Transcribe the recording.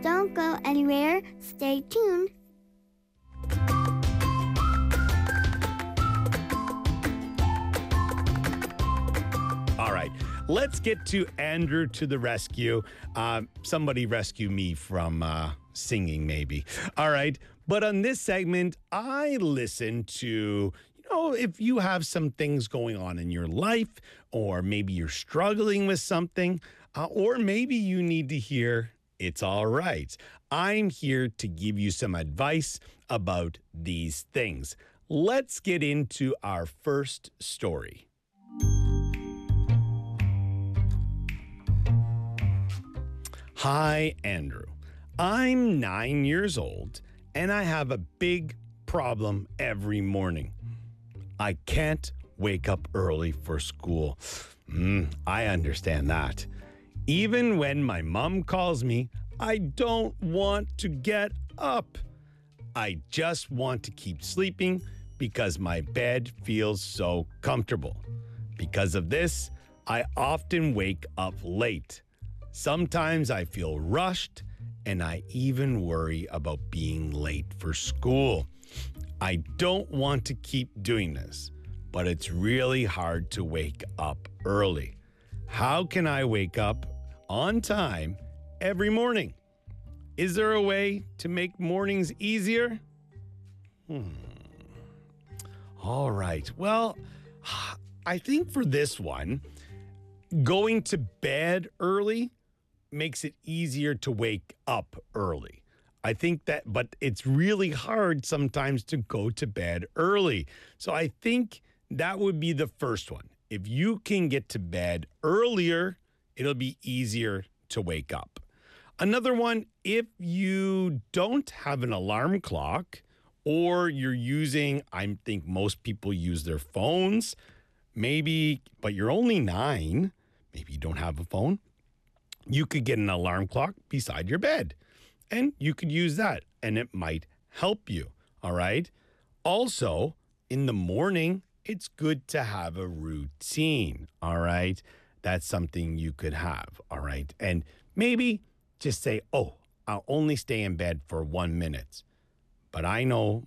Don't go anywhere. Stay tuned. All right, let's get to Andrew to the rescue. Somebody rescue me from singing, maybe. All right, but on this segment, I listen to, if you have some things going on in your life, or maybe you're struggling with something, or maybe you need to hear it's all right. I'm here to give you some advice about these things. Let's get into our first story. Hi, Andrew. I'm 9 years old, and I have a big problem every morning. I can't wake up early for school. I understand that. Even when my mom calls me, I don't want to get up. I just want to keep sleeping because my bed feels so comfortable. Because of this, I often wake up late. Sometimes I feel rushed, and I even worry about being late for school. I don't want to keep doing this, but it's really hard to wake up early. How can I wake up on time every morning? Is there a way to make mornings easier? All right. Well, I think for this one, going to bed early makes it easier to wake up early. I think that, but it's really hard sometimes to go to bed early. So I think that would be the first one. If you can get to bed earlier, it'll be easier to wake up. Another one, if you don't have an alarm clock, or you're using, I think most people use their phones, maybe, but you're only 9, maybe you don't have a phone, you could get an alarm clock beside your bed, and you could use that, and it might help you, all right? Also, in the morning, it's good to have a routine, all right? That's something you could have, all right? And maybe just say, I'll only stay in bed for 1 minute. But I know